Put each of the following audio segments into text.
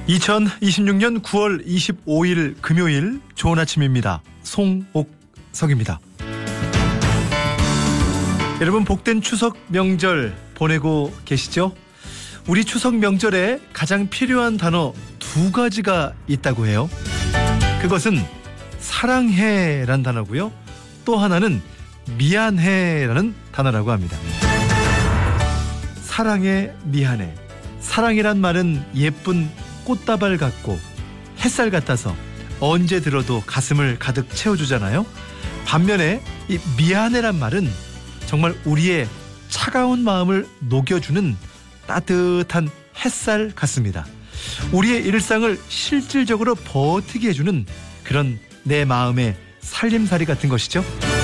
2026년 9월 25일 금요일 좋은 아침입니다. 송옥석입니다. 여러분 복된 추석 명절 보내고 계시죠? 우리 추석 명절에 가장 필요한 단어 두 가지가 있다고 해요. 그것은 사랑해라는 단어고요. 또 하나는 미안해라는 단어라고 합니다. 사랑해, 미안해. 사랑이란 말은 예쁜 꽃다발 같고 햇살 같아서 언제 들어도 가슴을 가득 채워주잖아요. 반면에 이 미안해란 말은 정말 우리의 차가운 마음을 녹여주는 따뜻한 햇살 같습니다. 우리의 일상을 실질적으로 버티게 해주는 그런 내 마음의 살림살이 같은 것이죠.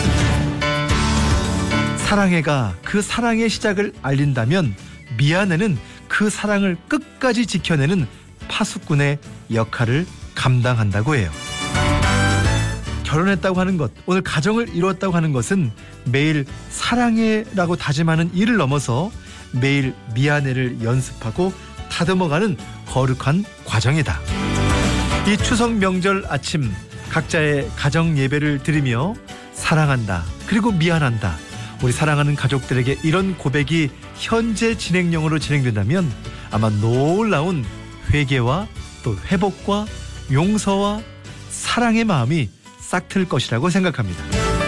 사랑해가 그 사랑의 시작을 알린다면 미안해는 그 사랑을 끝까지 지켜내는 파수꾼의 역할을 감당한다고 해요. 결혼했다고 하는 것, 오늘 가정을 이루었다고 하는 것은 매일 사랑해라고 다짐하는 일을 넘어서 매일 미안해를 연습하고 다듬어가는 거룩한 과정이다. 이 추석 명절 아침 각자의 가정 예배를 드리며 사랑한다, 그리고 미안한다, 우리 사랑하는 가족들에게 이런 고백이 현재 진행형으로 진행된다면 아마 놀라운 회개와 또 회복과 용서와 사랑의 마음이 싹틀 것이라고 생각합니다.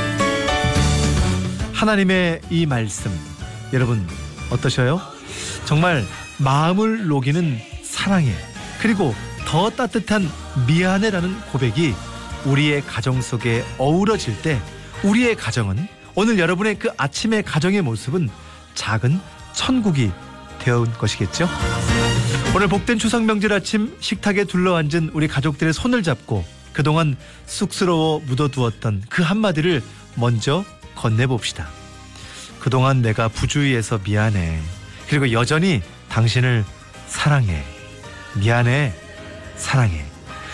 하나님의 이 말씀 여러분 어떠셔요? 정말 마음을 녹이는 사랑해, 그리고 더 따뜻한 미안해라는 고백이 우리의 가정 속에 어우러질 때 우리의 가정은, 오늘 여러분의 그 아침의 가정의 모습은 작은 천국이 되어 온 것이겠죠? 오늘 복된 추석 명절 아침 식탁에 둘러앉은 우리 가족들의 손을 잡고 그동안 쑥스러워 묻어두었던 그 한마디를 먼저 건네봅시다. 그동안 내가 부주의해서 미안해. 그리고 여전히 당신을 사랑해. 미안해. 사랑해.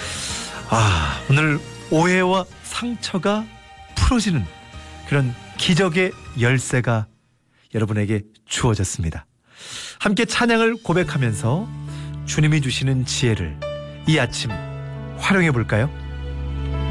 오늘 오해와 상처가 풀어지는 그런 기적의 열쇠가 여러분에게 주어졌습니다. 함께 찬양을 고백하면서 주님이 주시는 지혜를 이 아침 활용해 볼까요?